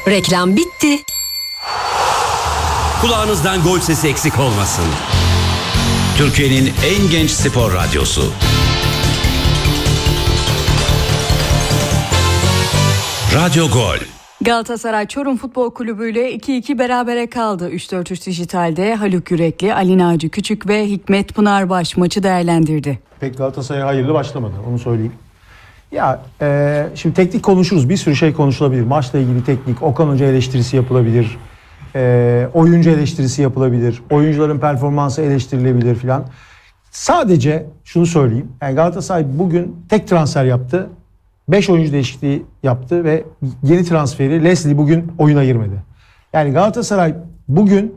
Reklam bitti. Kulağınızdan gol sesi eksik olmasın. Türkiye'nin en genç spor radyosu. Radyo Gol. Galatasaray Çorum Futbol Kulübü ile 2-2 berabere kaldı. 3-4-3 Dijital'de Haluk Yürekli, Ali Naci Küçük ve Hikmet Pınarbaş maçı değerlendirdi. Pek Galatasaray'a hayırlı başlamadı, onu söyleyeyim. Ya şimdi teknik konuşuruz, bir sürü şey konuşulabilir. Maçla ilgili teknik, Okan Hoca eleştirisi yapılabilir. Oyuncu eleştirisi yapılabilir. Oyuncuların performansı eleştirilebilir filan. Sadece şunu söyleyeyim. Yani Galatasaray bugün tek transfer yaptı. 5 oyuncu değişikliği yaptı ve yeni transferi Leslie bugün oyuna girmedi. Yani Galatasaray bugün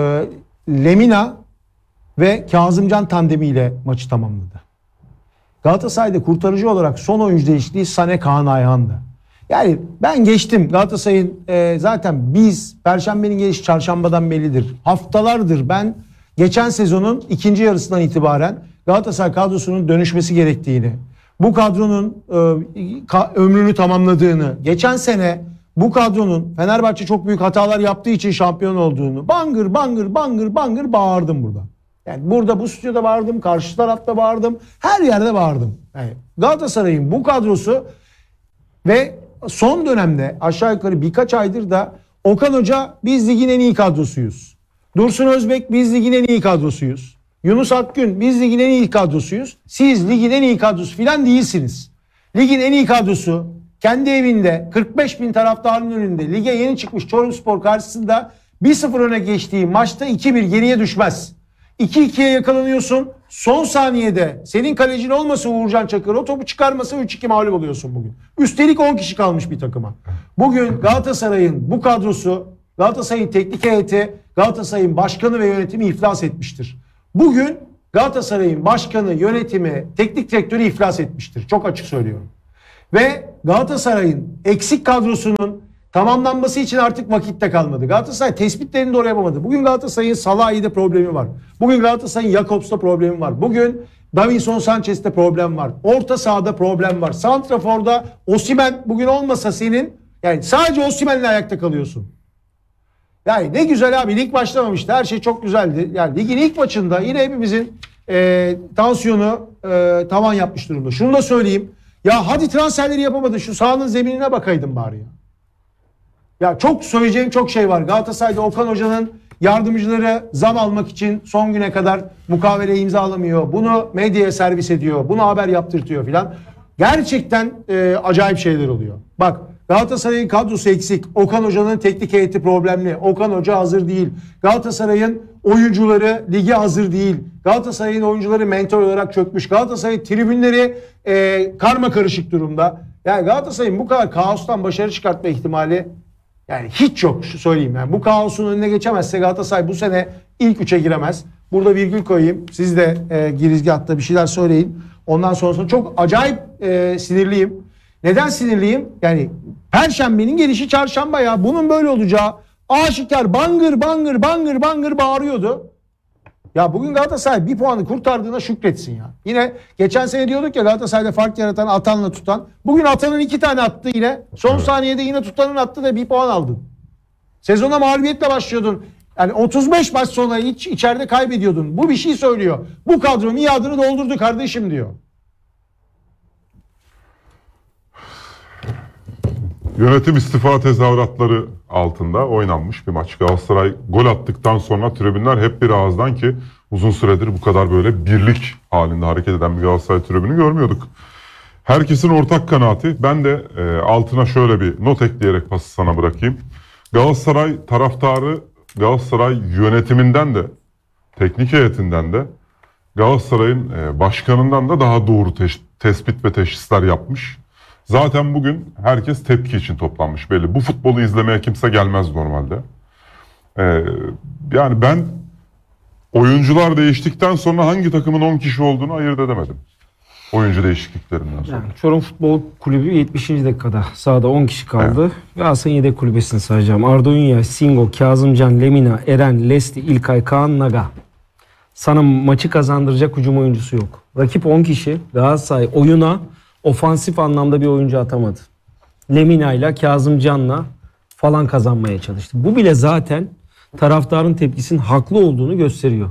Lemina ve Kazımcan tandemiyle maçı tamamladı. Galatasaray'da kurtarıcı olarak son oyuncu değişikliği Sané Kaan Ayhan'dı. Yani ben geçtim Galatasaray'ın zaten biz Perşembenin gelişi çarşambadan bellidir. Haftalardır ben geçen sezonun ikinci yarısından itibaren Galatasaray kadrosunun dönüşmesi gerektiğini, bu kadronun ömrünü tamamladığını, geçen sene bu kadronun Fenerbahçe çok büyük hatalar yaptığı için şampiyon olduğunu bangır bangır bangır bangır bağırdım burada. Yani burada bu stüdyoda bağırdım, karşı tarafta bağırdım, her yerde bağırdım. Yani Galatasaray'ın bu kadrosu ve son dönemde aşağı yukarı birkaç aydır da Okan Hoca biz ligin en iyi kadrosuyuz. Dursun Özbek biz ligin en iyi kadrosuyuz. Yunus Akgün biz ligin en iyi kadrosuyuz. Siz ligin en iyi kadrosu filan değilsiniz. Ligin en iyi kadrosu kendi evinde 45 bin taraftarın önünde lige yeni çıkmış Çorumspor karşısında 1-0 öne geçtiği maçta 2-1 geriye düşmez. 2-2'ye yakalanıyorsun. Son saniyede senin kalecin olmasa Uğurcan Çakır o topu çıkarmasa 3-2 mağlup oluyorsun bugün. Üstelik 10 kişi kalmış bir takıma. Bugün Galatasaray'ın bu kadrosu, Galatasaray'ın teknik heyeti, Galatasaray'ın başkanı ve yönetimi iflas etmiştir. Bugün Galatasaray'ın başkanı, yönetimi, teknik direktörü iflas etmiştir. Çok açık söylüyorum. Ve Galatasaray'ın eksik kadrosunun tamamlanması için artık vakitte kalmadı. Galatasaray tespitlerini doğru yapamadı. Bugün Galatasaray'ın Salah'da problemi var. Bugün Galatasaray'ın Jakobs'ta problemi var. Bugün Davinson Sanchez'te problem var. Orta sahada problem var. Santrafor'da Osimhen bugün olmasa senin yani sadece Osimhen'le ayakta kalıyorsun. Yani ne güzel abi lig başlamamıştı. Her şey çok güzeldi. Yani ligin ilk maçında yine hepimizin tansiyonu tavan yapmış durumda. Şunu da söyleyeyim. Ya hadi transferleri yapamadın. Şu sahanın zeminine bakaydın bari ya. Ya çok söyleyeceğim çok şey var. Galatasaray'da Okan Hoca'nın yardımcıları zam almak için son güne kadar mukavele imzalamıyor. Bunu medyaya servis ediyor. Bunu haber yaptırtıyor filan. Gerçekten acayip şeyler oluyor. Bak Galatasaray'ın kadrosu eksik. Okan Hoca'nın teknik heyeti problemli. Okan Hoca hazır değil. Galatasaray'ın oyuncuları lige hazır değil. Galatasaray'ın oyuncuları mental olarak çökmüş. Galatasaray'ın tribünleri karma karışık durumda. Yani Galatasaray'ın bu kadar kaostan başarı çıkartma ihtimali yani hiç yok, şu söyleyeyim. Yani bu kaosun önüne geçemezse Galatasaray bu sene ilk 3'e giremez. Burada virgül koyayım. Siz de girizgahta bir şeyler söyleyin. Ondan sonrasında çok acayip sinirliyim. Neden sinirliyim? Yani Perşembenin gelişi çarşamba ya. Bunun böyle olacağı aşikar, bangır bangır bangır bangır bağırıyordu. Ya bugün Galatasaray bir puanı kurtardığına şükretsin ya. Yine geçen sene diyorduk ya Galatasaray'da fark yaratan atanla tutan. Bugün atanın 2 tane attı yine. Son saniyede yine tutanın attı da bir puan aldın. Sezona mağlubiyetle başlıyordun. Yani 35 maç sonra hiç içeride kaybediyordun. Bu bir şey söylüyor. Bu kadro miadını doldurdu kardeşim diyor. Yönetim istifa tezahüratları altında oynanmış bir maç. Galatasaray gol attıktan sonra tribünler hep bir ağızdan ki uzun süredir bu kadar böyle birlik halinde hareket eden bir Galatasaray tribünü görmüyorduk. Herkesin ortak kanaati. Ben de altına şöyle bir not ekleyerek pası sana bırakayım. Galatasaray taraftarı Galatasaray yönetiminden de teknik heyetinden de Galatasaray'ın başkanından da daha doğru tespit ve teşhisler yapmış. Zaten bugün herkes tepki için toplanmış belli. Bu futbolu izlemeye kimse gelmez normalde. Yani ben oyuncular değiştikten sonra hangi takımın 10 kişi olduğunu ayırt edemedim. Oyuncu değişikliklerinden sonra. Yani Çorum Futbol Kulübü 70. dakikada sahada 10 kişi kaldı. Evet. Ve aslında yedek kulübesini sayacağım. Arda Ünyay, Singo, Kazımcan, Lemina, Eren, Lesti, İlkay, Kaan, Naga. Sana maçı kazandıracak hücum oyuncusu yok. Rakip 10 kişi. Galatasaray oyuna ofansif anlamda bir oyuncu atamadı. Lemina ile Kazımcan'la falan kazanmaya çalıştı. Bu bile zaten taraftarın tepkisinin haklı olduğunu gösteriyor.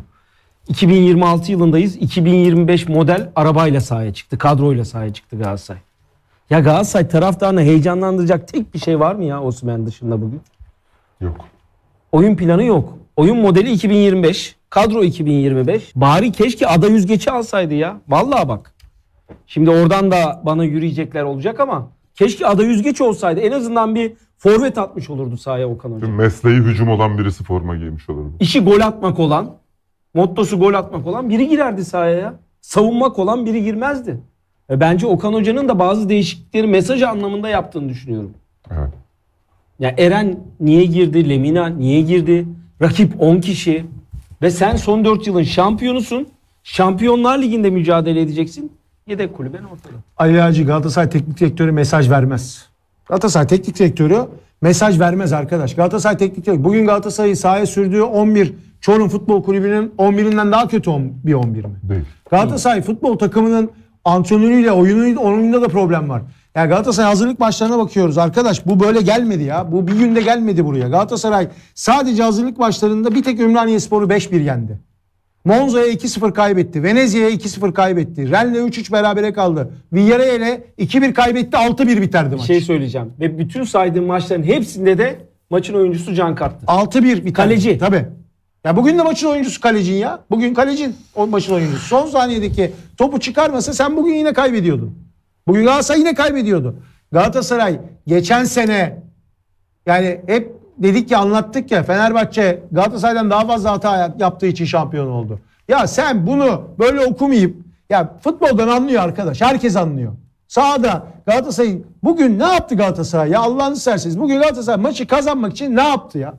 2026 yılındayız. 2025 model arabayla sahaya çıktı. Kadroyla sahaya çıktı Galatasaray. Ya Galatasaray taraftarını heyecanlandıracak tek bir şey var mı ya Osimhen dışında bugün? Yok. Oyun planı yok. Oyun modeli 2025. Kadro 2025. Bari keşke Ada Yüzgeç'i alsaydı ya. Vallahi bak. Şimdi oradan da bana yürüyecekler olacak ama keşke Ada Yüzgeç olsaydı. En azından bir forvet atmış olurdu sahaya Okan Hoca. Mesleği hücum olan birisi forma giymiş olurdu. İşi gol atmak olan, mottosu gol atmak olan biri girerdi sahaya ya. Savunmak olan biri girmezdi. Bence Okan Hoca'nın da bazı değişiklikleri mesaj anlamında yaptığını düşünüyorum. Evet. Ya Eren niye girdi? Lemina niye girdi? Rakip 10 kişi. Ve sen son 4 yılın şampiyonusun. Şampiyonlar Ligi'nde mücadele edeceksin. Yedek kulüben ortada. Ali Hacı Galatasaray Teknik Direktörü mesaj vermez. Galatasaray Teknik Direktörü mesaj vermez arkadaş. Galatasaray Teknik Direktörü bugün Galatasaray'ı sahaya sürdüğü 11 Çorum Futbol Kulübü'nün 11'inden daha kötü bir 11 mi? Değil. Galatasaray futbol takımının antrenörüyle oyununda da problem var. Yani Galatasaray hazırlık maçlarına bakıyoruz arkadaş, bu böyle gelmedi ya. Bu bir günde gelmedi buraya. Galatasaray sadece hazırlık maçlarında bir tek Ümraniyespor'u 5-1 yendi. Monza'ya 2-0 kaybetti. Venezia'ya 2-0 kaybetti. Rennes'le 3-3 berabere kaldı. Villarreal'e 2-1 kaybetti. 6-1 biterdi maç. Bir şey söyleyeceğim. Ve bütün saydığım maçların hepsinde de maçın oyuncusu can kattı. 6-1 biterdi. Kaleci. Tabii. Ya bugün de maçın oyuncusu kalecin ya. Bugün kalecin o maçın oyuncusu. Son saniyedeki topu çıkarmasa sen bugün yine kaybediyordun. Bugün Galatasaray yine kaybediyordu. Galatasaray geçen sene yani hep dedik ya, anlattık ya, Fenerbahçe Galatasaray'dan daha fazla hata yaptığı için şampiyon oldu. Ya sen bunu böyle okumayıp, ya futboldan anlıyor arkadaş. Herkes anlıyor. Sahada Galatasaray bugün ne yaptı Galatasaray ya, Allah'ını serseniz. Bugün Galatasaray maçı kazanmak için ne yaptı ya?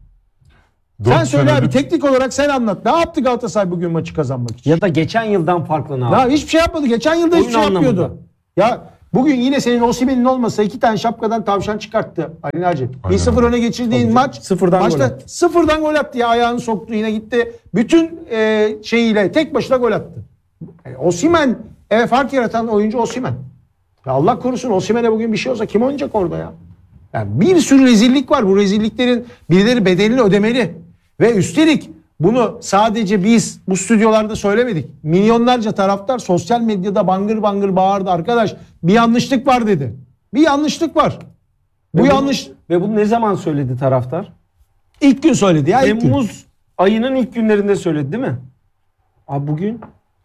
Sen söyle abi, teknik olarak sen anlat. Ne yaptı Galatasaray bugün maçı kazanmak için? Ya da geçen yıldan farklı ne yaptı? Ya hiçbir şey yapmadı. Geçen yılda hiçbir şey Oyun yapmıyordu. anlamında. Ya bugün yine senin Osimhen'in olmasa 2 tane şapkadan tavşan çıkarttı Ali Naci. 1-0 öne geçirdiğin maç. Sıfırdan gol maçta attı. sıfırdan gol attı ya. Ayağını soktu, yine gitti. Bütün şeyiyle tek başına gol attı. Yani Osimhen fark yaratan oyuncu Osimhen. Ya Allah korusun, Osimhen'e bugün bir şey olsa kim oynayacak orada ya? Yani bir sürü rezillik var. Bu rezilliklerin birileri bedelini ödemeli. Ve üstelik bunu sadece biz bu stüdyolarda söylemedik. Milyonlarca taraftar sosyal medyada bangır bangır bağırdı. Arkadaş bir yanlışlık var dedi. Bir yanlışlık var. Bu yanlış. Ve bunu ne zaman söyledi taraftar? İlk gün söyledi ya, ilk gün. Temmuz ayının ilk günlerinde söyledi değil mi? Abi bugün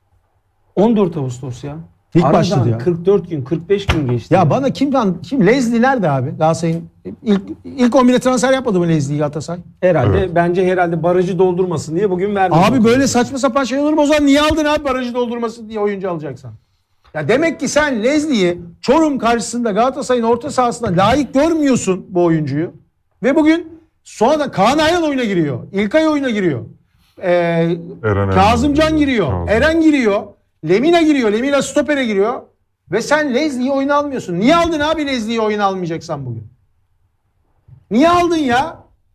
14 Ağustos ya. İlk Aradan başladı ya. 44 gün, 45 gün geçti. Ya bana kim Leslie nerede abi? Galatasaray'ın ilk 11'e transfer yapmadı mı Leslie'yi Galatasaray? Herhalde Evet. bence barajı doldurmasın diye bugün verdi. Abi böyle saçma sapan şey olur mu? O zaman niye aldın abi barajı doldurmasın diye oyuncu alacaksan? Ya demek ki sen Leslie'yi Çorum karşısında Galatasaray'ın orta sahasında layık görmüyorsun bu oyuncuyu. Ve bugün sonra da Kaan Ayhan oyuna giriyor. İlkay oyuna giriyor. Kazımcan giriyor. Kazım. Eren giriyor. Lemina giriyor. Lemina stopere giriyor. Ve sen Leslie'yi oyuna almıyorsun. Niye aldın abi Leslie'yi oyuna almayacaksan bugün? Niye aldın ya?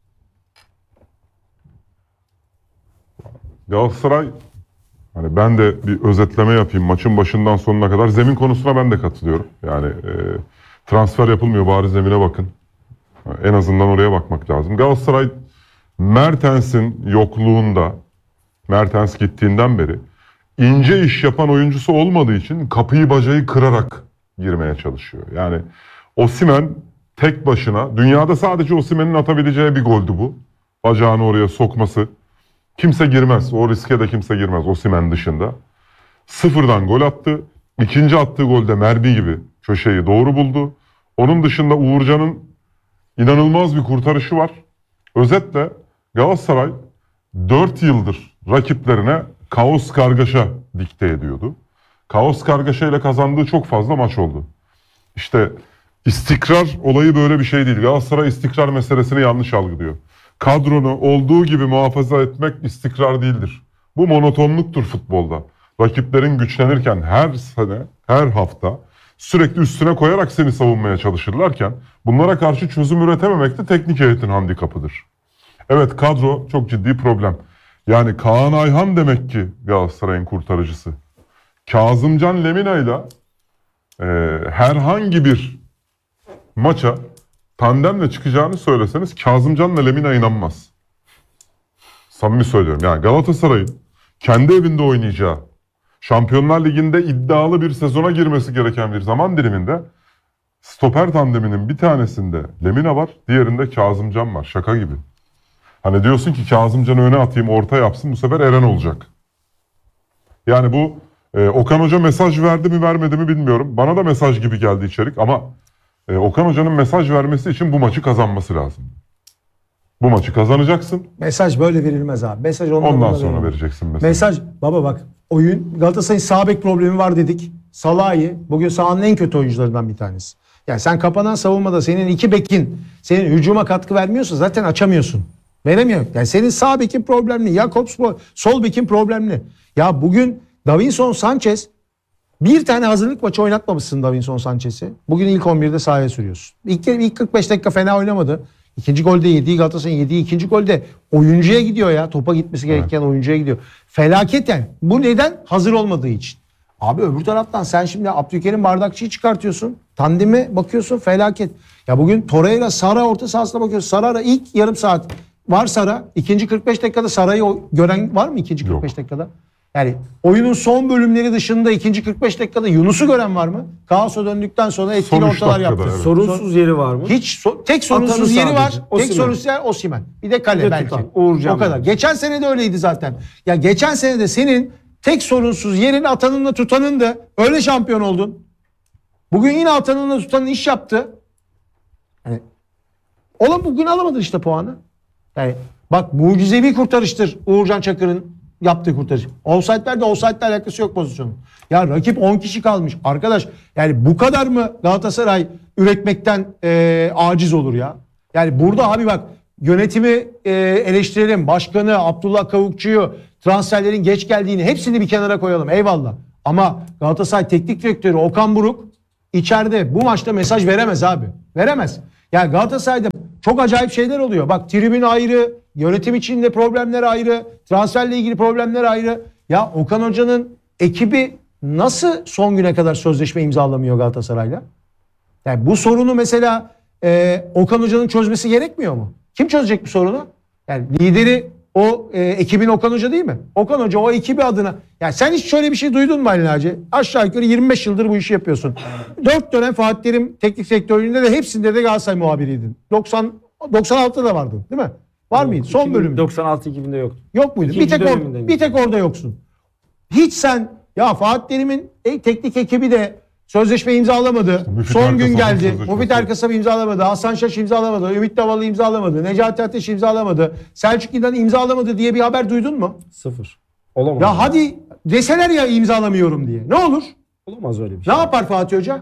Galatasaray, hani ben de bir özetleme yapayım maçın başından sonuna kadar. Zemin konusuna ben de katılıyorum. Yani transfer yapılmıyor, bari zemine bakın. En azından oraya bakmak lazım. Galatasaray Mertens'in yokluğunda, Mertens gittiğinden beri ince iş yapan oyuncusu olmadığı için kapıyı bacayı kırarak girmeye çalışıyor. Yani Osimhen tek başına, dünyada sadece Osimhen'in atabileceği bir goldü bu. Bacağını oraya sokması. Kimse girmez. O riske de kimse girmez Osimhen dışında. Sıfırdan gol attı. İkinci attığı golde mermi gibi köşeyi doğru buldu. Onun dışında Uğurcan'ın inanılmaz bir kurtarışı var. Özetle Galatasaray 4 yıldır rakiplerine kaos kargaşa dikte ediyordu. Kaos kargaşa ile kazandığı çok fazla maç oldu. İşte istikrar olayı böyle bir şey değil. Galatasaray istikrar meselesini yanlış algılıyor. Kadronu olduğu gibi muhafaza etmek istikrar değildir. Bu monotonluktur futbolda. Rakiplerin güçlenirken her sene, her hafta sürekli üstüne koyarak seni savunmaya çalışırlarken bunlara karşı çözüm üretememek de teknik heyetin handikapıdır. Evet, kadro çok ciddi problem. Yani Kaan Ayhan demek ki Galatasaray'ın kurtarıcısı. Kazımcan Lemina ile herhangi bir maça tandemle çıkacağını söyleseniz Kazımcan'la Lemina inanmaz. Samimi söylüyorum. Yani Galatasaray'ın kendi evinde oynayacağı, Şampiyonlar Ligi'nde iddialı bir sezona girmesi gereken bir zaman diliminde stoper tandeminin bir tanesinde Lemina var, diğerinde Kazımcan var. Şaka gibi. Hani diyorsun ki Kazımcan'ı öne atayım, orta yapsın, bu sefer Eren olacak. Yani bu Okan Hoca mesaj verdi mi vermedi mi bilmiyorum. Bana da mesaj gibi geldi içerik ama Okan Hoca'nın mesaj vermesi için bu maçı kazanması lazım. Bu maçı kazanacaksın. Mesaj böyle verilmez abi. Mesaj Ondan sonra vereceksin mesajı. Mesaj baba bak, oyun Galatasaray'ın sağ bek problemi var dedik. Salah'ı bugün sahanın en kötü oyuncularından bir tanesi. Yani sen kapanan savunmada senin iki bekin senin hücuma katkı vermiyorsa zaten açamıyorsun. Veremiyor. Yani senin sağ bekin problemli. Jakobs sol bekin problemli. Ya bugün Davinson Sanchez, bir tane hazırlık maçı oynatmamışsın Davinson Sanchez'i. Bugün ilk 11'de sahaya sürüyorsun. İlk 45 dakika fena oynamadı. İkinci golde yediği, Galatasaray'ın yediği ikinci golde oyuncuya gidiyor ya. Topa gitmesi gereken oyuncuya gidiyor. Felaket yani. Bu neden? Hazır olmadığı için. Abi öbür taraftan sen şimdi Abdülkerim Bardakçı'yı çıkartıyorsun. Tandeme bakıyorsun, felaket. Ya bugün Torreira Sara orta sahasına bakıyorsun. Sara'da ilk yarım saat var Sara. İkinci 45 dakikada Sara'yı gören var mı ikinci 45 dakikada? Yani oyunun son bölümleri dışında ikinci 45 dakikada Yunus'u gören var mı? Kaos'a döndükten sonra etkili Son üç ortalar dakikada, yaptı. evet. Sorunsuz yeri var mı? Tek sorunsuz Atanı yeri var. sadece. Tek Osimhen. sorunsuz yer Osimhen. Bir de kale Bir de belki. tutan, Uğurcan O kadar. belki. Geçen sene de öyleydi zaten. Ya geçen sene de senin tek sorunsuz yerin atanınla tutanındı. Öyle şampiyon oldun. Bugün yine atanınla tutanın iş yaptı. Yani, oğlum bugün alamadın işte puanı. Yani bak, mucizevi kurtarıştır Uğurcan Çakır'ın yaptığı kurtarış. Offside'ler de offside'le alakası yok pozisyonun. Ya rakip 10 kişi kalmış. Arkadaş yani bu kadar mı Galatasaray üretmekten aciz olur ya? Yani burada abi bak, yönetimi eleştirelim. Başkanı, Abdullah Kavukçu'yu, transferlerin geç geldiğini hepsini bir kenara koyalım. Eyvallah. Ama Galatasaray Teknik Direktörü Okan Buruk içeride bu maçta mesaj veremez abi. Veremez. Yani Galatasaray'da çok acayip şeyler oluyor. Bak, tribün ayrı, yönetim içinde problemler ayrı, transferle ilgili problemler ayrı. Ya Okan Hoca'nın ekibi nasıl son güne kadar sözleşme imzalamıyor Galatasaray'la? Yani bu sorunu mesela Okan Hoca'nın çözmesi gerekmiyor mu? Kim çözecek bu sorunu? Yani lideri o ekibin Okan Hoca değil mi? Okan Hoca o ekibi adına... Yani sen hiç şöyle bir şey duydun mu Ali Naci? Aşağı yukarı 25 yıldır bu işi yapıyorsun. 4 dönem Fatih Terim teknik direktörlüğünde de hepsinde de Galatasaray muhabiriydin. 96'da da vardın değil mi? Var mıydı? Son bölüm. 96-2000'de yoktu. Yok muydu? İkinci dönemindeyim. Bir tek orada yoksun. Hiç sen ya Fatih Terim'in teknik ekibi de sözleşme imzalamadı. Müfit Son gün Erkasap'ın geldi. sözleşmesi. Müfit Erkasap imzalamadı. Hasan Şaş imzalamadı. Ümit Davalı imzalamadı. Necati Ateş imzalamadı. Selçuk İnan imzalamadı diye bir haber duydun mu? Sıfır. Olamaz. Ya hadi deseler ya imzalamıyorum diye. Ne olur? Olamaz öyle bir Ne şey. yapar Fatih Hoca?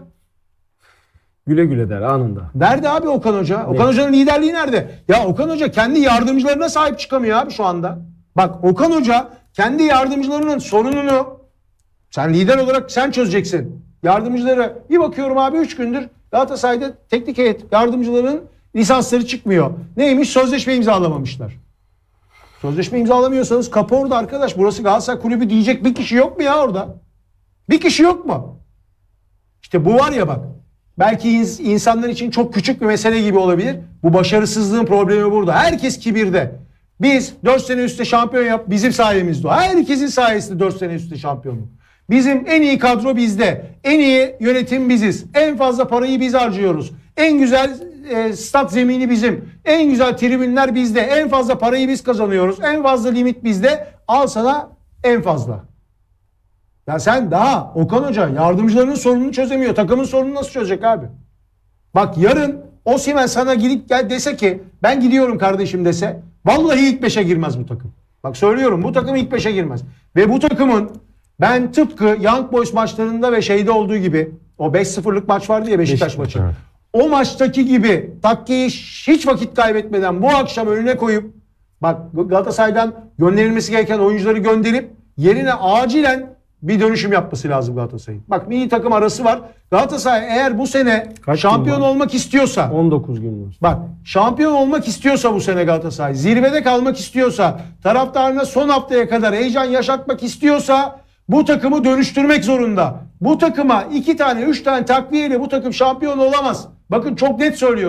Güle güle der anında. Nerede abi Okan Hoca? Okan Hoca'nın liderliği nerede? Ya Okan Hoca kendi yardımcılarına sahip çıkamıyor abi şu anda. Bak, Okan Hoca kendi yardımcılarının sorununu sen lider olarak sen çözeceksin. Yardımcılara bir bakıyorum abi, 3 gündür Galatasaray'da teknik heyet yardımcılarının lisansları çıkmıyor. Neymiş? Sözleşme imzalamamışlar. Sözleşme imzalamıyorsanız kapı orada arkadaş. Burası Galatasaray Kulübü diyecek bir kişi yok mu ya orada? Bir kişi yok mu? İşte bu var ya bak. Belki insanlar için çok küçük bir mesele gibi olabilir. Bu başarısızlığın problemi burada. Herkes kibirde. Biz 4 sene üstte şampiyon yap. Bizim sayemizde o. Herkesin sayesinde 4 sene üstte şampiyonluk. Bizim en iyi kadro bizde. En iyi yönetim biziz. En fazla parayı biz harcıyoruz. En güzel stat zemini bizim. En güzel tribünler bizde. En fazla parayı biz kazanıyoruz. En fazla limit bizde. Al sana en fazla. Ya sen daha Okan Hoca yardımcılarının sorununu çözemiyor. Takımın sorununu nasıl çözecek abi? Bak, yarın Osimhen sana gidip gel dese ki ben gidiyorum kardeşim dese, vallahi ilk 5'e girmez bu takım. Bak söylüyorum, bu takım ilk 5'e girmez. Ve bu takımın ben tıpkı Young Boys maçlarında ve şeyde olduğu gibi, o 5-0'lık maç vardı ya Beşiktaş maçı. Evet. O maçtaki gibi takkiyi hiç vakit kaybetmeden bu akşam önüne koyup, bak Galatasaray'dan gönderilmesi gereken oyuncuları gönderip yerine acilen bir dönüşüm yapması lazım Galatasaray'ın. Bak, milli takım arası var. Galatasaray eğer bu sene Kaç şampiyon gün var? olmak istiyorsa, 19 gün var. bak şampiyon olmak istiyorsa bu sene Galatasaray, zirvede kalmak istiyorsa, taraftarına son haftaya kadar heyecan yaşatmak istiyorsa bu takımı dönüştürmek zorunda. Bu takıma 2 tane 3 tane takviyeyle bu takım şampiyon olamaz. Bakın çok net söylüyorum.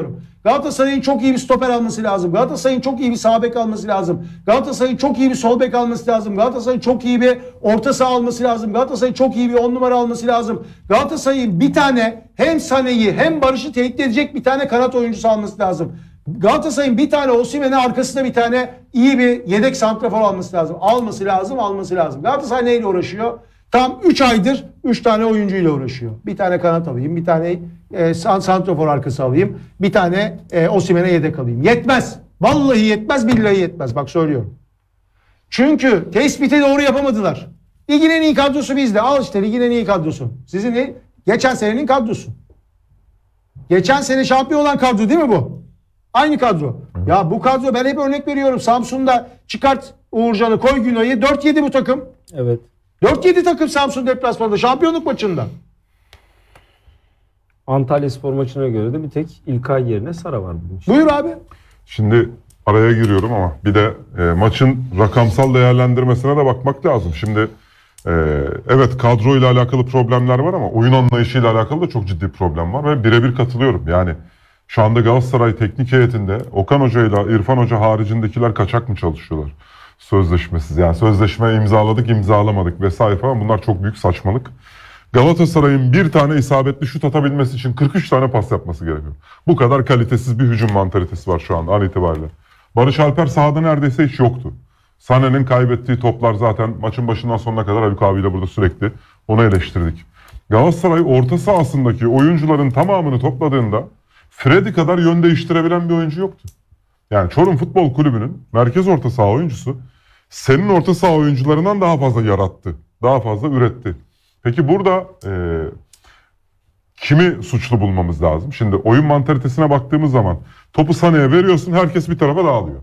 Galatasaray'ın çok iyi bir stoper alması lazım. Galatasaray'ın çok iyi bir sağ bek alması lazım. Galatasaray'ın çok iyi bir sol bek alması lazım. Galatasaray'ın çok iyi bir orta saha alması lazım. Galatasaray'ın çok iyi bir 10 numara alması lazım. Galatasaray'ın bir tane hem Sané'yi hem Barış'ı tehdit edecek bir tane kanat oyuncusu alması lazım. Galatasaray'ın bir tane Osimhen'e arkasında bir tane iyi bir yedek santrafor alması lazım. Alması lazım. Galatasaray neyle uğraşıyor? Tam 3 aydır 3 tane oyuncuyla uğraşıyor. Bir tane kanat alayım, bir tane santrafor arkası alayım, bir tane Osimhen'e yedek alayım. Yetmez. Vallahi yetmez, billahi yetmez. Bak söylüyorum. Çünkü tespiti doğru yapamadılar. Ligin en iyi kadrosu bizde. Al işte ligin en iyi kadrosu. Sizin ne? Geçen senenin kadrosu. Geçen sene şampiyon olan kadro değil mi bu? Aynı kadro. Ya bu kadro, ben hep örnek veriyorum. Samsun'da çıkart Uğurcan'ı, koy Günay'ı. 4-7 bu takım. Evet. 4-7 takım Samsun deplasmanında şampiyonluk maçında. Antalyaspor maçına göre de bir tek İlkay yerine Sara var bugün. Buyur abi. Şimdi araya giriyorum ama bir de maçın rakamsal değerlendirmesine de bakmak lazım. Şimdi evet kadroyla alakalı problemler var ama oyun anlayışıyla alakalı da çok ciddi problem var ve birebir katılıyorum. Yani şu anda Galatasaray teknik heyetinde Okan Hoca ile İrfan Hoca haricindekiler kaçak mı çalışıyorlar? Sözleşmesiz, yani sözleşme imzaladık imzalamadık vesaire falan, bunlar çok büyük saçmalık. Galatasaray'ın bir tane isabetli şut atabilmesi için 43 tane pas yapması gerekiyor. Bu kadar kalitesiz bir hücum mantalitesi var şu an itibariyle. Barış Alper sahada neredeyse hiç yoktu. Sané'nin kaybettiği toplar zaten maçın başından sonuna kadar Haluk abiyle burada sürekli onu eleştirdik. Galatasaray orta sahasındaki oyuncuların tamamını topladığında Freddy kadar yön değiştirebilen bir oyuncu yoktu. Yani Çorum Futbol Kulübü'nün merkez orta saha oyuncusu senin orta saha oyuncularından daha fazla yarattı. Daha fazla üretti. Peki burada kimi suçlu bulmamız lazım? Şimdi oyun mantalitesine baktığımız zaman topu Sané'ye veriyorsun, herkes bir tarafa dağılıyor.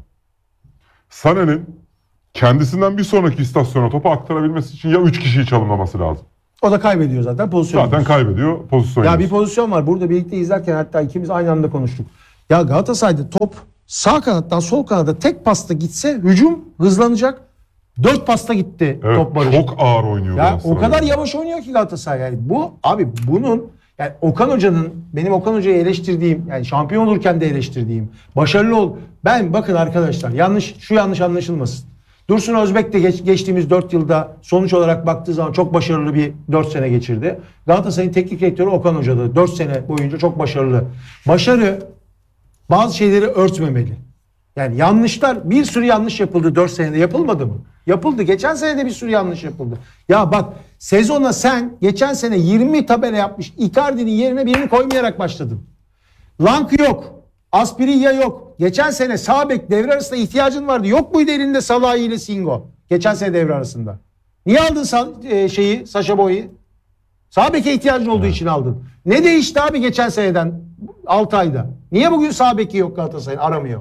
Sané'nin kendisinden bir sonraki istasyona topu aktarabilmesi için ya 3 kişiyi çalımlaması lazım. O da kaybediyor zaten pozisyon. Zaten kaybediyor pozisyon. Ya bir pozisyon var. Burada birlikte izlerken hatta ikimiz aynı anda konuştuk. Ya Galatasaray'da top sağ kanattan sol kanada tek pasta gitse hücum hızlanacak. 4 pasta gitti Evet, top Barış. çok ağır oynuyor Ya Galatasaray. o kadar yavaş oynuyor ki Galatasaray. Yani bu abi bunun, yani Okan Hoca'nın, benim Okan Hoca'yı eleştirdiğim, yani şampiyon olurken de eleştirdiğim, başarılı ol. Ben bakın arkadaşlar, yanlış anlaşılmasın. Dursun Özbek de geçtiğimiz 4 yılda sonuç olarak baktığı zaman çok başarılı bir 4 sene geçirdi. Galatasaray'ın teknik direktörü Okan Hoca'da 4 sene boyunca çok başarılı. Başarı bazı şeyleri örtmemeli. Yani yanlışlar, bir sürü yanlış yapıldı 4 senede, yapılmadı mı? Yapıldı. Geçen sene de bir sürü yanlış yapıldı. Ya bak, sezona sen geçen sene 20 tabela yapmış Icardi'nin yerine birini koymayarak başladın. Lank yok. Asprilla yok. Geçen sene sağ bek devre arasında ihtiyacın vardı. Yok muydu elinde Salah ile Singo? Geçen sene devre arasında. Niye aldın Sacha Boey'i? Sağ beke ihtiyacın olduğu için aldın. Ne değişti abi geçen seneden 6 ayda? Niye bugün sağ beki yok Galatasaray'ın, aramıyor?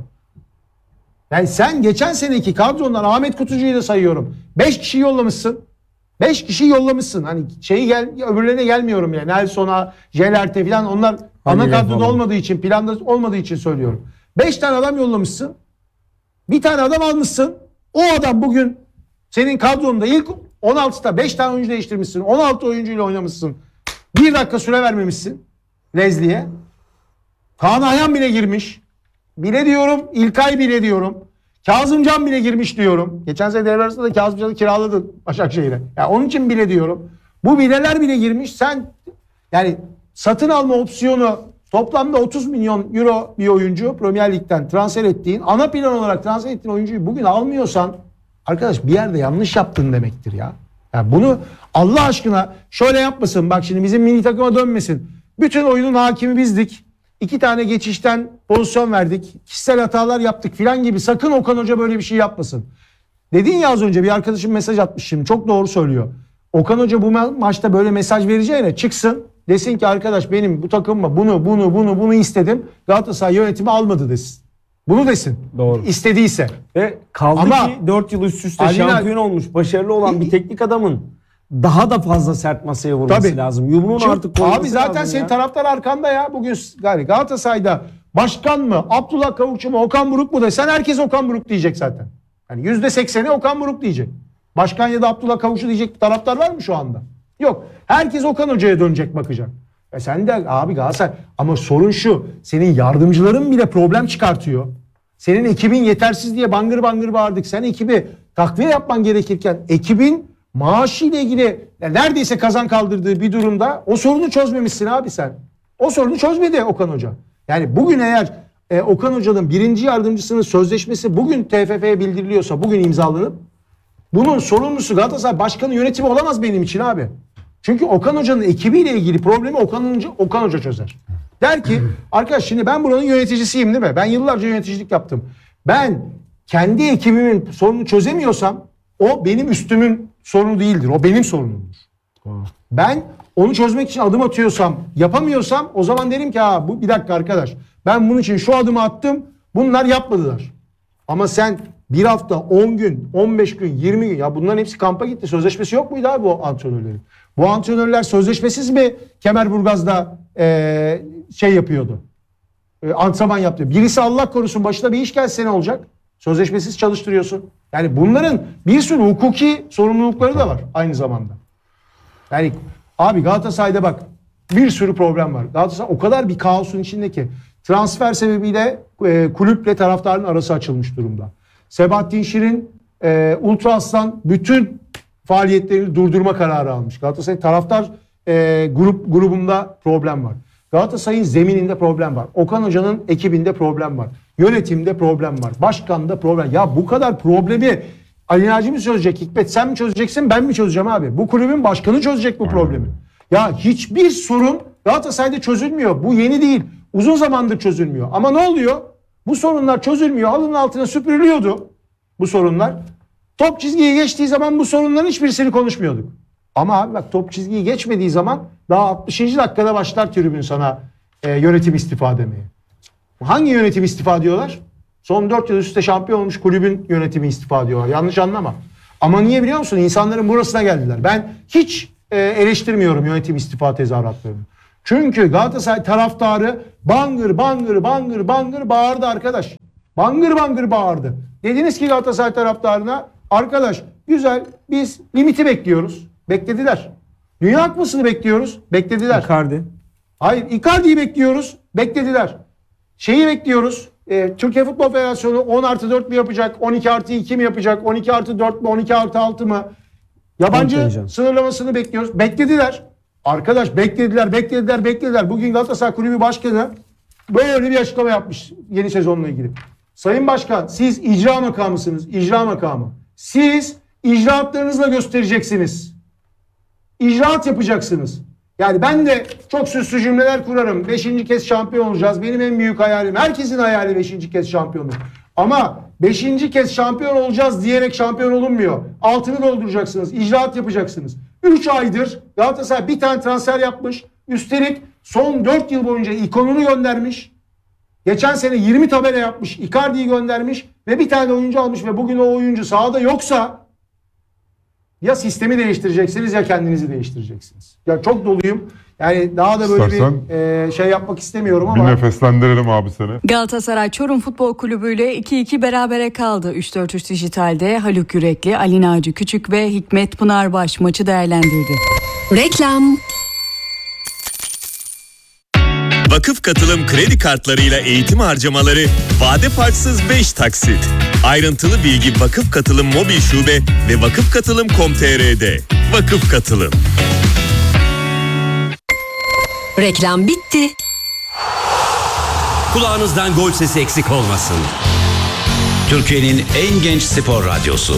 Yani sen geçen seneki kadrondan Ahmet Kutucu'yu da sayıyorum. 5 kişi yollamışsın. 5 kişi yollamışsın. Hani öbürlerine gelmiyorum yani. Nelson'a, Jelert'e falan, onlar ana kadroda olmadığı için, planda olmadığı için söylüyorum. 5 tane adam yollamışsın. Bir tane adam almışsın. O adam bugün senin kadronda ilk 16'da 5 tane oyuncu değiştirmişsin. 16 oyuncuyla oynamışsın. 1 dakika süre vermemişsin Leslie'ye. Kaan Ayhan bile girmiş. Bile diyorum, İlkay bile diyorum. Kazımcan bile girmiş diyorum. Geçen sene devre arasında da Kazımcan'ı kiraladı Başakşehir'e. Yani onun için bile diyorum. Bu bileler bile girmiş. Sen yani satın alma opsiyonu toplamda 30 milyon euro bir oyuncu Premier Lig'den transfer ettiğin, ana plan olarak transfer ettiğin oyuncuyu bugün almıyorsan arkadaş bir yerde yanlış yaptın demektir ya. Yani bunu Allah aşkına şöyle yapmasın. Bak şimdi bizim milli takıma dönmesin. Bütün oyunun hakimi bizdik. 2 tane geçişten pozisyon verdik. Kişisel hatalar yaptık filan gibi. Sakın Okan Hoca böyle bir şey yapmasın. Dedin ya az önce, bir arkadaşım mesaj atmış şimdi. Çok doğru söylüyor. Okan Hoca bu maçta böyle mesaj vereceğine çıksın. Desin ki arkadaş benim bu takımla bunu istedim. Galatasaray yönetimi almadı desin. Bunu desin. Doğru. İstediyse. Ve kaldı Ama ki 4 yıl üst üste Alina- şampiyon olmuş, başarılı olan bir teknik adamın daha da fazla sert masaya vurması Tabii. lazım. Yumruğun Çünkü artık koyması abi zaten lazım senin ya. taraftar arkanda ya. Bugün yani Galatasaray'da başkan mı, Abdullah Kavukçu mu, Okan Buruk mu desen herkes Okan Buruk diyecek zaten. Yani %80'i Okan Buruk diyecek. Başkan ya da Abdullah Kavukçu diyecek taraftar var mı şu anda? Yok. Herkes Okan Hoca'ya dönecek, bakacak. Sen de abi Galatasaray, ama sorun şu, senin yardımcıların bile problem çıkartıyor. Senin ekibin yetersiz diye bangır bangır bağırdık. Sen ekibi takviye yapman gerekirken ekibin maaşıyla ilgili neredeyse kazan kaldırdığı bir durumda o sorunu çözmemişsin abi sen. O sorunu çözmedi Okan Hoca. Yani bugün eğer Okan Hoca'nın birinci yardımcısının sözleşmesi bugün TFF'ye bildiriliyorsa, bugün imzalanıp, bunun sorumlusu Galatasaray Başkanı, yönetimi olamaz benim için abi. Çünkü Okan Hoca'nın ekibiyle ilgili problemi Okan Hoca çözer. Der ki arkadaş, şimdi ben buranın yöneticisiyim değil mi? Ben yıllarca yöneticilik yaptım. Ben kendi ekibimin sorununu çözemiyorsam o benim üstümün sorunu değildir. O benim sorunumdur. Ben onu çözmek için adım atıyorsam, yapamıyorsam, o zaman derim ki bir dakika arkadaş, ben bunun için şu adımı attım, bunlar yapmadılar. Ama sen bir hafta, 10 gün, 15 gün, 20 gün, ya bunların hepsi kampa gitti. Sözleşmesi yok muydu abi bu antrenörlerin? Bu antrenörler sözleşmesiz mi Kemerburgaz'da yapıyordu? Antrenman yaptı. Birisi Allah korusun başına bir iş gelse ne olacak? Sözleşmesiz çalıştırıyorsun. Yani bunların bir sürü hukuki sorumlulukları da var aynı zamanda. Yani abi Galatasaray'da bak bir sürü problem var. Galatasaray o kadar bir kaosun içinde ki transfer sebebiyle kulüple taraftarın arası açılmış durumda. Sebahattin Şirin, Ultra Aslan bütün faaliyetlerini durdurma kararı almış. Galatasaray taraftar grubunda problem var. Galatasaray'ın zemininde problem var. Okan Hoca'nın ekibinde problem var. Yönetimde problem var. Başkanda problem. Ya bu kadar problemi Ali Naci mi çözecek? Hikmet sen mi çözeceksin? Ben mi çözeceğim abi? Bu kulübün başkanı çözecek bu problemi. Ya hiçbir sorun Galatasaray'da çözülmüyor. Bu yeni değil. Uzun zamandır çözülmüyor. Ama ne oluyor? Bu sorunlar çözülmüyor. Halının altına süpürülüyordu bu sorunlar. Top çizgiyi geçtiği zaman bu sorunların hiçbirisini konuşmuyorduk. Ama abi bak, top çizgiyi geçmediği zaman daha 60. dakikada başlar tribün sana yönetim istifa demeye. Hangi yönetim istifa diyorlar? Son 4 yıl üst üste şampiyon olmuş kulübün yönetimi istifa diyorlar. Yanlış anlama. Ama niye biliyor musun? İnsanların burasına geldiler. Ben hiç eleştirmiyorum yönetim istifa tezahüratlarını. Çünkü Galatasaray taraftarı bangır bangır bangır bangır bağırdı arkadaş. Bangır bangır bağırdı. Dediniz ki Galatasaray taraftarına, arkadaş güzel, biz limiti bekliyoruz. Beklediler. Dünya Kupası'nı bekliyoruz. Beklediler. Icardi. Hayır, Icardi'yi bekliyoruz. Beklediler. Şeyi bekliyoruz. Türkiye Futbol Federasyonu 10+4 mi yapacak? 12+2 mi yapacak? 12+4 mü? 12+6 mı? Yabancı sınırlamasını bekliyoruz. Beklediler. Arkadaş beklediler. Bugün Galatasaray Kulübü Başkanı böyle bir açıklama yapmış yeni sezonla ilgili. Sayın Başkan, siz icra makamısınız. İcra makamı. Siz icraatlarınızla göstereceksiniz. İcraat yapacaksınız. Yani ben de çok süslü cümleler kurarım. 5. kez şampiyon olacağız. Benim en büyük hayalim. Herkesin hayali 5. kez şampiyonluk. Ama 5. kez şampiyon olacağız diyerek şampiyon olunmuyor. Altını dolduracaksınız. İcraat yapacaksınız. 3 aydır Galatasaray bir tane transfer yapmış. Üstelik son 4 yıl boyunca ikonunu göndermiş. Geçen sene 20 tabela yapmış. Icardi'yi göndermiş. Ve bir tane oyuncu almış ve bugün o oyuncu sahada yoksa ya sistemi değiştireceksiniz ya kendinizi değiştireceksiniz. Ya çok doluyum. Yani daha da böyle bir şey yapmak istemiyorum ama. Bir nefeslendirelim abi seni. Galatasaray Çorum Futbol Kulübü ile 2-2 berabere kaldı. 3-4-3 Dijital'de Haluk Yürekli, Ali Naci Küçük ve Hikmet Pınarbaş maçı değerlendirdi. Reklam. Vakıf Katılım kredi kartlarıyla eğitim harcamaları vade farksız 5 taksit. Ayrıntılı bilgi Vakıf Katılım mobil şube ve vakıfkatılım.com.tr'de. Vakıf Katılım. Reklam bitti. Kulağınızdan gol sesi eksik olmasın. Türkiye'nin en genç spor radyosu.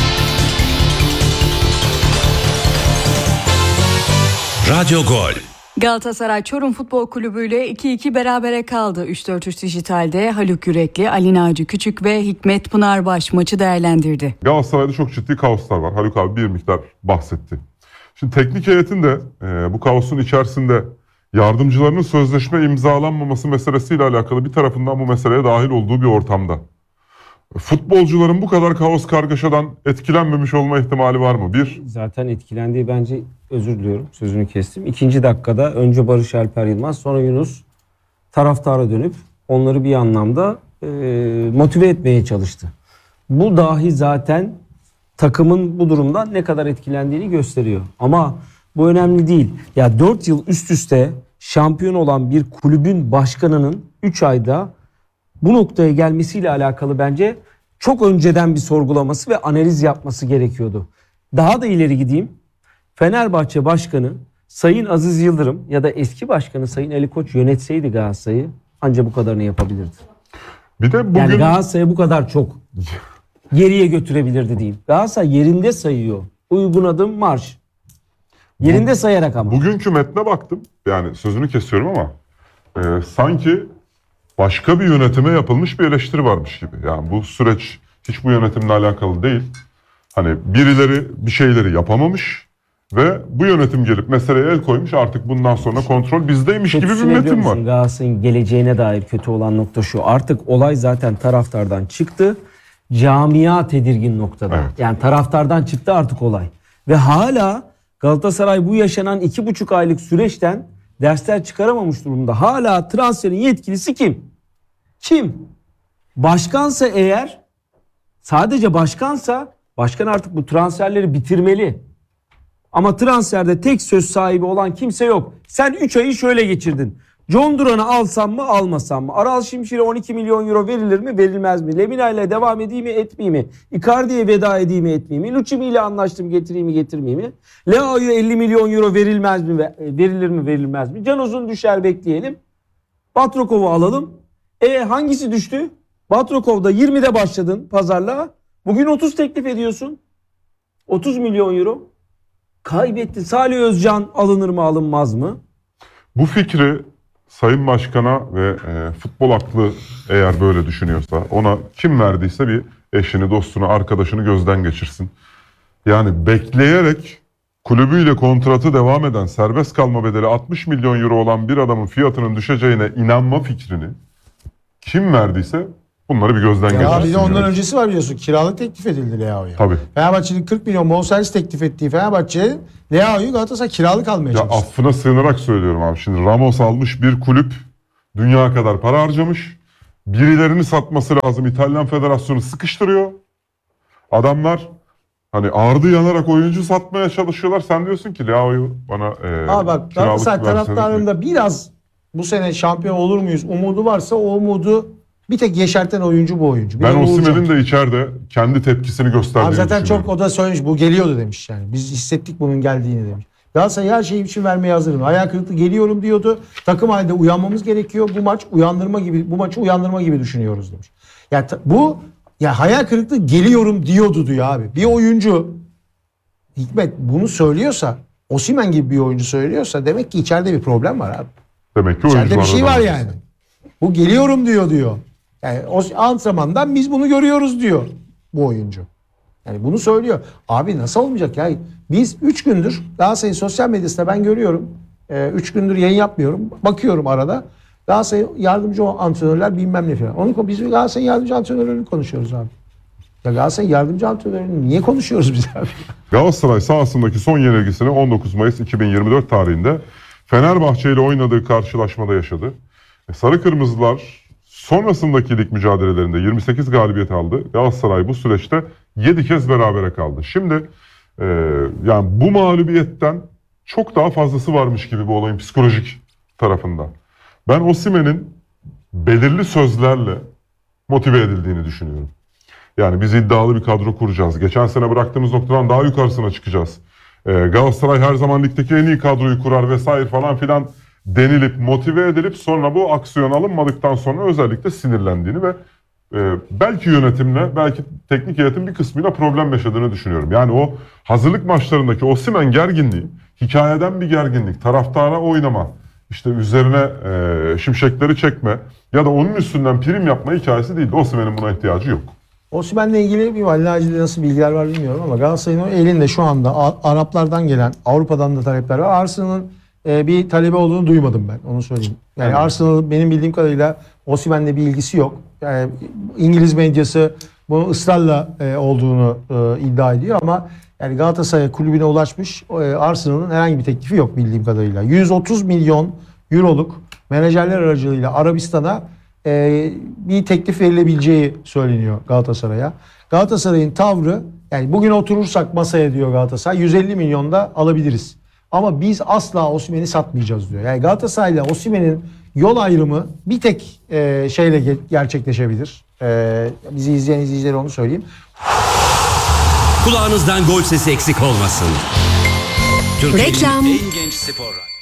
Radyo Gol. Galatasaray Çorum Futbol Kulübü ile 2-2 berabere kaldı. 3-4-3 Dijital'de Haluk Yürekli, Ali Naci Küçük ve Hikmet Pınarbaş maçı değerlendirdi. Galatasaray'da çok ciddi kaoslar var. Haluk abi bir miktar bahsetti. Şimdi teknik heyetin de bu kaosun içerisinde yardımcılarının sözleşme imzalanmaması meselesiyle alakalı bir tarafından bu meseleye dahil olduğu bir ortamda. Futbolcuların bu kadar kaos kargaşadan etkilenmemiş olma ihtimali var mı? Zaten etkilendiği, bence, özür diliyorum sözünü kestim. 2. dakikada önce Barış Alper Yılmaz, sonra Yunus taraftara dönüp onları bir anlamda motive etmeye çalıştı. Bu dahi zaten takımın bu durumdan ne kadar etkilendiğini gösteriyor. Ama bu önemli değil. Ya 4 yıl üst üste şampiyon olan bir kulübün başkanının 3 ayda bu noktaya gelmesiyle alakalı bence çok önceden bir sorgulaması ve analiz yapması gerekiyordu. Daha da ileri gideyim. Fenerbahçe Başkanı Sayın Aziz Yıldırım ya da eski başkanı Sayın Ali Koç yönetseydi Galatasaray'ı anca bu kadarını yapabilirdi. Bir de bugün... Yani Galatasaray'ı bu kadar çok geriye götürebilirdi diyeyim. Galatasaray yerinde sayıyor. Uygun adım marş. Yerinde sayarak ama. Bugünkü metne baktım. Yani sözünü kesiyorum ama sanki başka bir yönetime yapılmış bir eleştiri varmış gibi. Yani bu süreç hiç bu yönetimle alakalı değil. Hani birileri bir şeyleri yapamamış ve bu yönetim gelip meseleye el koymuş, artık bundan sonra kontrol bizdeymiş gibi bir metin var. Galatasaray'ın geleceğine dair kötü olan nokta şu. Artık olay zaten taraftardan çıktı. Camia tedirgin noktada. Evet. Yani taraftardan çıktı artık olay. Ve hala Galatasaray bu yaşanan 2,5 aylık süreçten dersler çıkaramamış durumda. Hala transferin yetkilisi kim? Kim? Başkansa eğer, sadece başkansa, başkan artık bu transferleri bitirmeli. Ama transferde tek söz sahibi olan kimse yok. Sen 3 ayı şöyle geçirdin. John Duran'ı alsam mı almasam mı? Aral Şimşir'e 12 milyon euro verilir mi verilmez mi? Lemina ile devam edeyim mi etmeyeyim mi? Icardi'ye veda edeyim mi etmeyeyim mi? Lucimi ile anlaştım getireyim mi getirmeyeyim mi? Leao'ya 50 milyon euro verilmez mi verilir mi verilmez mi? Can Uzun düşer bekleyelim. Batrokov'u alalım. Hangisi düştü? Batrokov'da 20'de başladın pazarlığa. Bugün 30 teklif ediyorsun. 30 milyon euro. Kaybetti. Salih Özcan alınır mı alınmaz mı? Bu fikri Sayın Başkan'a ve futbol aklı eğer böyle düşünüyorsa, ona kim verdiyse bir eşini, dostunu, arkadaşını gözden geçirsin. Yani bekleyerek kulübüyle kontratı devam eden, serbest kalma bedeli 60 milyon euro olan bir adamın fiyatının düşeceğine inanma fikrini kim verdiyse bunları bir gözden geçirsin. Ya bir de ondan öncesi var biliyorsun. Kiralık teklif edildi Leao'ya. Tabii. Fenerbahçe'nin 40 milyon bonservis teklif ettiği Fenerbahçe Leao'yu Galatasaray kiralık almaya Ya çalıştı. affına sığınarak söylüyorum abi. Şimdi Ramos almış bir kulüp, dünya kadar para harcamış. Birilerini satması lazım. İtalyan Federasyonu sıkıştırıyor. Adamlar hani ardı yanarak oyuncu satmaya çalışıyorlar. Sen diyorsun ki Leao'yu bana Abi bak Galatasaray taraftarında biraz bu sene şampiyon olur muyuz umudu varsa o umudu bir tek yeşerten oyuncu bu oyuncu. Ben Osimhen'in de içeride kendi tepkisini gösterdiğini abi zaten düşünüyorum. çok o da söylemiş, bu geliyordu demiş yani. Biz hissettik bunun geldiğini demiş. Galatasaray her şeyi için vermeye hazırım. Hayal kırıklığı geliyorum diyordu. Takım halinde uyanmamız gerekiyor. Bu maçı uyandırma gibi düşünüyoruz demiş. Ya ya hayal kırıklığı geliyorum diyordu diyor abi. Bir oyuncu Hikmet bunu söylüyorsa, Osimhen gibi bir oyuncu söylüyorsa demek ki içeride bir problem var abi. Demek ki İçeride bir şey var oyuncularda yani. Bu geliyorum diyor. Yani o antrenmandan biz bunu görüyoruz diyor bu oyuncu. Yani bunu söylüyor. Abi nasıl olmayacak ya? Biz 3 gündür Galatasaray sosyal medyasında ben görüyorum. 3 gündür yayın yapmıyorum. Bakıyorum arada. Galatasaray yardımcı antrenörler bilmem ne falan. Biz Galatasaray yardımcı antrenörlerini konuşuyoruz abi. Ya Galatasaray yardımcı antrenörlerini niye konuşuyoruz biz abi? Galatasaray sahasındaki son yenilgisini 19 Mayıs 2024 tarihinde Fenerbahçe ile oynadığı karşılaşmada yaşadı. Sarı Kırmızılar sonrasındaki lig mücadelelerinde 28 galibiyet aldı. Galatasaray bu süreçte 7 kez berabere kaldı. Şimdi yani bu mağlubiyetten çok daha fazlası varmış gibi bu olayın psikolojik tarafında. Ben Osimhen'in belirli sözlerle motive edildiğini düşünüyorum. Yani biz iddialı bir kadro kuracağız. Geçen sene bıraktığımız noktadan daha yukarısına çıkacağız. Galatasaray her zaman ligdeki en iyi kadroyu kurar vesaire falan filan denilip motive edilip sonra bu aksiyon alınmadıktan sonra özellikle sinirlendiğini ve belki yönetimle belki teknik heyetin bir kısmıyla problem yaşadığını düşünüyorum. Yani o hazırlık maçlarındaki Osimhen gerginliği, hikayeden bir gerginlik, taraftara oynama, işte üzerine şimşekleri çekme ya da onun üstünden prim yapma hikayesi değildi. Osimhen'in buna ihtiyacı yok. Osimhen'le ilgili bir Valilacı'da nasıl bilgiler var bilmiyorum ama Galatasaray'ın o elinde şu anda Araplardan gelen, Avrupa'dan da talepler var. Arsenal'ın bir talebi olduğunu duymadım ben, onu söyleyeyim. Yani evet. Arsenal'ın benim bildiğim kadarıyla Osimhen'le bir ilgisi yok. Yani İngiliz medyası bunun ısrarla olduğunu iddia ediyor ama yani Galatasaray kulübüne ulaşmış Arsenal'ın herhangi bir teklifi yok bildiğim kadarıyla. 130 milyon euroluk menajerler aracılığıyla Arabistan'a bir teklif verilebileceği söyleniyor Galatasaray'a. Galatasaray'ın tavrı yani bugün oturursak masaya diyor Galatasaray 150 milyon da alabiliriz. Ama biz asla Osimhen'i satmayacağız diyor. Yani Galatasaray'la Osimhen'in yol ayrımı bir tek şeyle gerçekleşebilir. Bizi izleyen izleyicilere onu söyleyeyim. Kulağınızdan gol sesi eksik olmasın. Türkiye'nin Reklam. en genç spor radyosu.